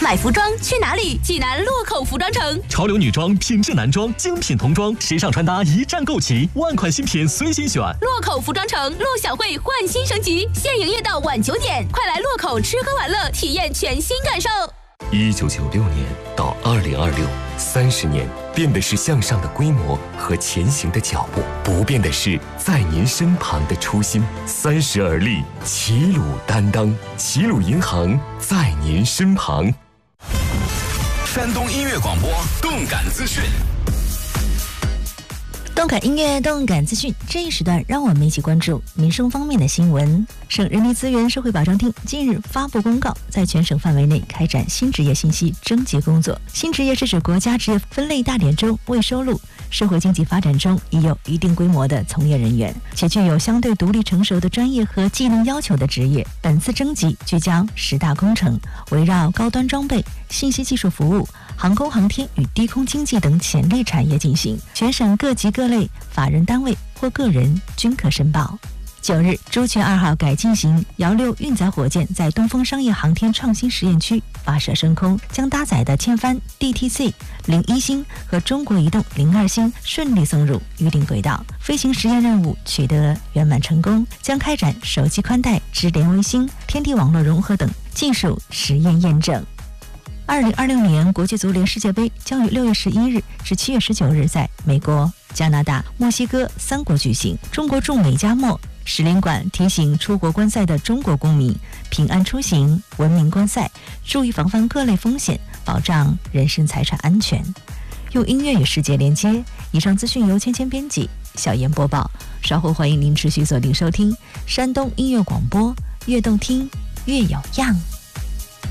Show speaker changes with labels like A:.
A: 买服装去哪里？济南洛口服装城，
B: 潮流女装、品质男装、精品童装，时尚穿搭一站购齐，万款新品随心选。
A: 洛口服装城陆小慧焕新升级，现营业到晚9点，快来洛口吃喝玩乐，体验全新感受。
C: 1996年到2026，30年，变的是向上的规模和前行的脚步，不变的是在您身旁的初心。30而立，齐鲁担当，齐鲁银行在您身旁。
D: 山东音乐广播，动感资讯。
E: 动感音乐，动感资讯，这一时段让我们一起关注民生方面的新闻。省人力资源社会保障厅近日发布公告，在全省范围内开展新职业信息征集工作。新职业是指国家职业分类大典中未收录、社会经济发展中已有一定规模的从业人员，且具有相对独立成熟的专业和技能要求的职业。本次征集聚焦10大工程，围绕高端装备、信息技术服务、航空航天与低空经济等潜力产业进行，全省各级各类法人单位或个人均可申报。9日，朱雀2号改进型遥6运载火箭在东风商业航天创新实验区发射升空，将搭载的千帆 DTC-01 星和中国移动02星顺利送入预定轨道，飞行实验任务取得圆满成功，将开展手机宽带、智联卫星、天地网络融合等技术实验验证。2026年国际足联世界杯将于6月11日至7月19日在美国、加拿大、墨西哥3国举行。中国驻美加墨使领馆提醒出国观赛的中国公民平安出行、文明观赛，注意防范各类风险，保障人身财产安全。用音乐与世界连接。以上资讯由芊芊编辑，小妍播报。稍后欢迎您持续锁定收听山东音乐广播，越动听越有样。